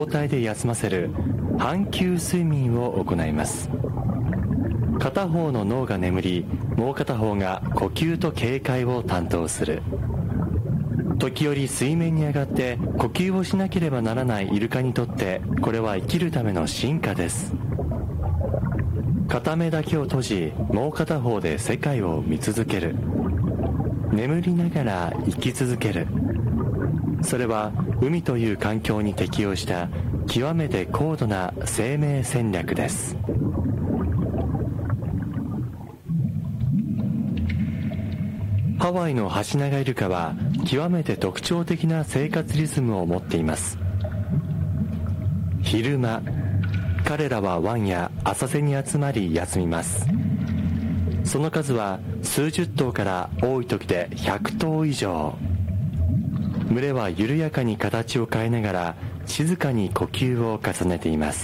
状態で休ませる半球睡眠を行います。片方の脳が眠り、もう片方が呼吸と警戒を担当する。時折水面に上がって呼吸をしなければならないイルカにとって、これは生きるための進化です。片目だけを閉じ、もう片方で世界を見続ける。眠りながら生き続ける。それは海という環境に適応した極めて高度な生命戦略です。ハワイのハシナガイルカは極めて特徴的な生活リズムを持っています。昼間、彼らは湾や浅瀬に集まり休みます。その数は数十頭から多い時で100頭以上。群れは緩やかに形を変えながら静かに呼吸を重ねています。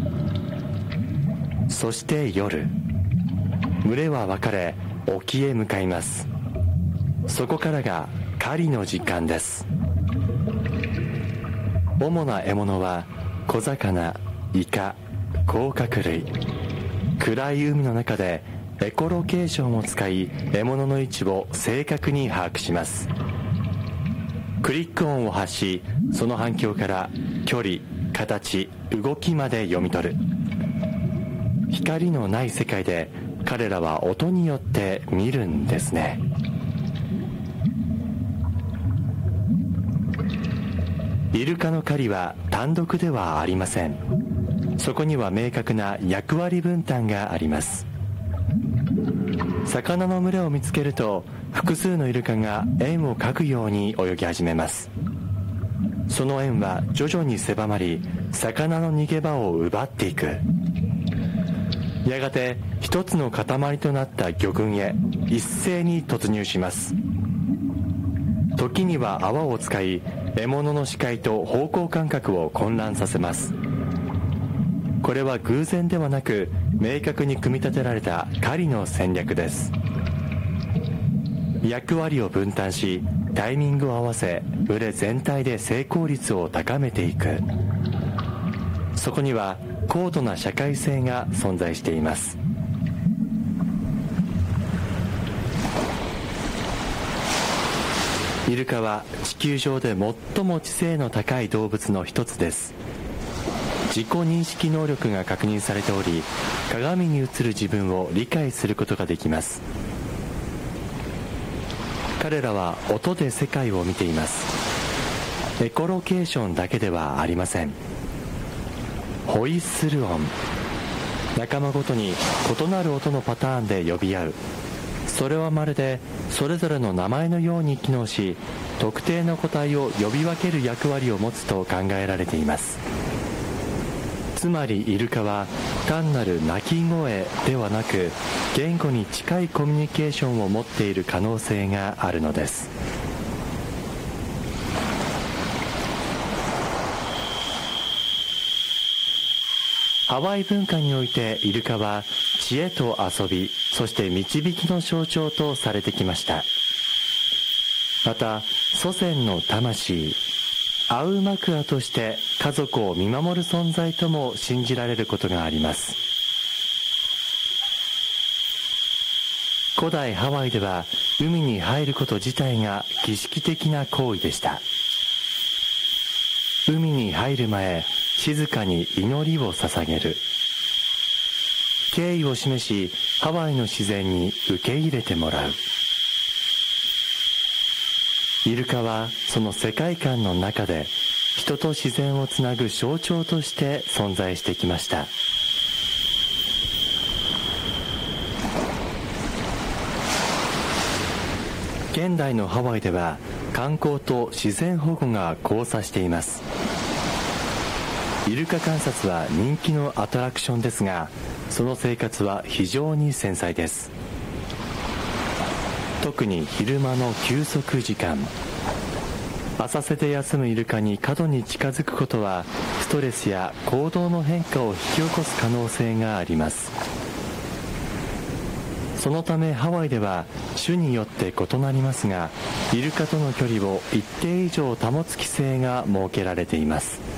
そして夜、群れは分かれ沖へ向かいます。そこからが狩りの時間です。主な獲物は小魚、イカ、甲殻類。暗い海の中でエコロケーションを使い、獲物の位置を正確に把握します。クリック音を発し、その反響から距離、形、動きまで読み取る。光のない世界で彼らは音によって見るんですね。イルカの狩りは単独ではありません。そこには明確な役割分担があります。魚の群れを見つけると、複数のイルカが円を描くように泳ぎ始めます。その円は徐々に狭まり、魚の逃げ場を奪っていく。やがて一つの塊となった魚群へ一斉に突入します。時には泡を使い、獲物の視界と方向感覚を混乱させます。これは偶然ではなく、明確に組み立てられた狩りの戦略です。役割を分担し、タイミングを合わせ、群れ全体で成功率を高めていく。そこには高度な社会性が存在しています。イルカは地球上で最も知性の高い動物の一つです。自己認識能力が確認されており、鏡に映る自分を理解することができます。彼らは音で世界を見ています。エコロケーションだけではありません。ホイッスル音、仲間ごとに異なる音のパターンで呼び合う。それはまるでそれぞれの名前のように機能し、特定の個体を呼び分ける役割を持つと考えられています。つまりイルカは単なる鳴き声ではなく、言語に近いコミュニケーションを持っている可能性があるのです。ハワイ文化においてイルカは知恵と遊び、そして導きの象徴とされてきました。また祖先の魂、アウマクアとして家族を見守る存在とも信じられることがあります。古代ハワイでは海に入ること自体が儀式的な行為でした。海に入る前、静かに祈りを捧げる。敬意を示し、ハワイの自然に受け入れてもらう。イルカはその世界観の中で人と自然をつなぐ象徴として存在してきました。現代のハワイでは観光と自然保護が交差しています。イルカ観察は人気のアトラクションですが、その生活は非常に繊細です。特に昼間の休息時間、浅瀬で休むイルカに過度に近づくことはストレスや行動の変化を引き起こす可能性があります。そのためハワイでは種によって異なりますが、イルカとの距離を一定以上保つ規制が設けられています。